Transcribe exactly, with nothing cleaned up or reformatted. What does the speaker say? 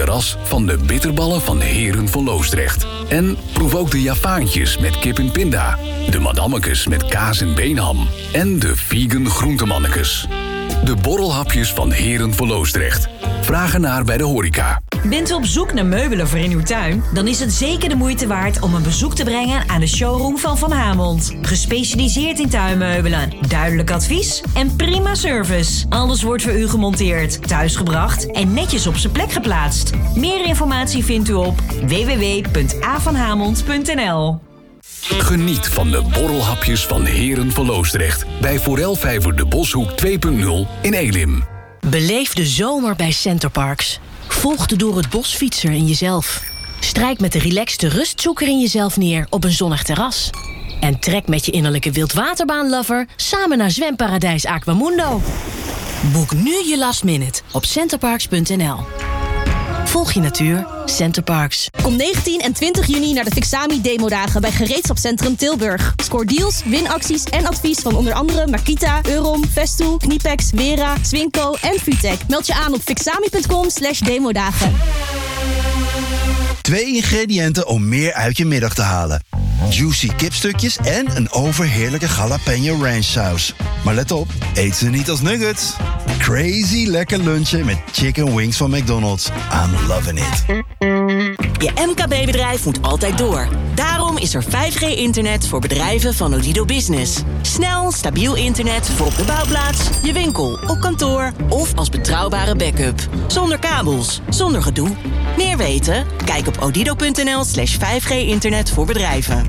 Ras van de bitterballen van Heren van Loosdrecht. En proef ook de Javaantjes met kip en pinda. De madammekes met kaas en beenham. En de vegan groentemannekes. De borrelhapjes van Heren van Loosdrecht. Vraag ernaar bij de horeca. Bent u op zoek naar meubelen voor in uw tuin? Dan is het zeker de moeite waard om een bezoek te brengen aan de showroom van Van Hamont. Gespecialiseerd in tuinmeubelen, duidelijk advies en prima service. Alles wordt voor u gemonteerd, thuisgebracht en netjes op zijn plek geplaatst. Meer informatie vindt u op w w w punt a van hamont punt n l. Geniet van de borrelhapjes van Heren van Loosdrecht bij Forelvijver de Boshoek twee punt nul in Elim. Beleef de zomer bij Centerparks. Volg de door het bos fietser in jezelf. Strijk met de relaxte rustzoeker in jezelf neer op een zonnig terras. En trek met je innerlijke wildwaterbaanlover samen naar zwemparadijs Aquamundo. Boek nu je last minute op centerparks punt n l. Volg je natuur, Centerparks. Kom negentien en twintig juni naar de Fixami Demodagen bij Gereedschapscentrum Tilburg. Scoor deals, winacties en advies van onder andere Makita, Euron, Festool, Knipex, Wera, Swinco en Futech. Meld je aan op fixami punt com slash demodagen. Twee ingrediënten om meer uit je middag te halen. Juicy kipstukjes en een overheerlijke jalapeno ranch saus. Maar let op, eet ze niet als nuggets. Crazy lekker lunchen met chicken wings van McDonald's. I'm loving it. Je M K B-bedrijf moet altijd door. Daarom is er vijf G internet voor bedrijven van Odido Business. Snel, stabiel internet voor op de bouwplaats, je winkel, op kantoor of als betrouwbare backup. Zonder kabels, zonder gedoe. Meer weten? Kijk op odido punt n l slash vijf G internet voor bedrijven.